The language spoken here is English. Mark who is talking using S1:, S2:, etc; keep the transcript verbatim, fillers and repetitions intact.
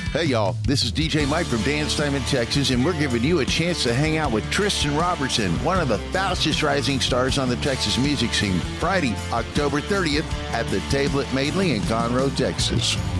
S1: Hey, y'all, this is D J Mike from Dance Time in Texas, and we're giving you a chance to hang out with Tristan Robertson, one of the fastest rising stars on the Texas music scene, Friday, October thirtieth at the Table at Madeley in Conroe, Texas.